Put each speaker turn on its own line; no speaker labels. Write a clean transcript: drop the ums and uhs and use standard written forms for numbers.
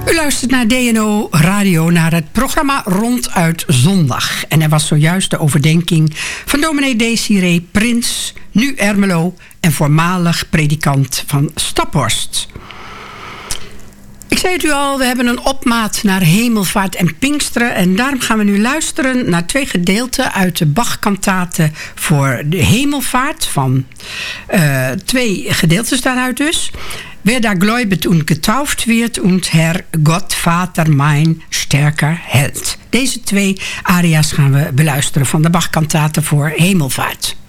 U luistert naar DNO Radio, naar het programma Ronduit Zondag. En er was zojuist de overdenking van dominee Desiree Prins, nu Ermelo en voormalig predikant van Staphorst. Ik zei het u al, we hebben een opmaat naar hemelvaart en Pinksteren. En daarom gaan we nu luisteren naar 2 gedeelten uit de Bach-kantaten voor de hemelvaart. Van 2 gedeeltes daaruit dus. Wer da gläubet und getauft wird und Herr Gott Vater mein stärker hält. Deze 2 aria's gaan we beluisteren van de Bach-kantaten voor hemelvaart.